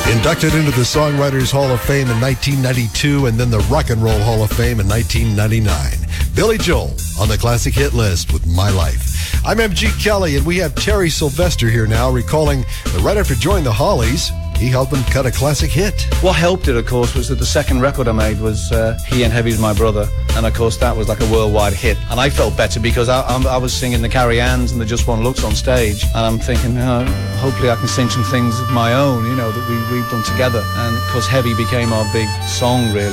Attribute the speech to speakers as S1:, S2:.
S1: Inducted into the Songwriters Hall of Fame in 1992 and then the Rock and Roll Hall of Fame in 1999. Billy Joel on the classic hit list with My Life. I'm MG Kelly, and we have Terry Sylvester here now, recalling that right after joining the Hollies, he helped them cut a classic hit.
S2: What helped it, of course, was that the second record I made was He Ain't Heavy's My Brother, and of course that was like a worldwide hit. And I felt better because I was singing the Carrie Anns and the Just One Looks on stage, and I'm thinking, hopefully I can sing some things of my own, that we've done together. And of course Heavy became our big song, really.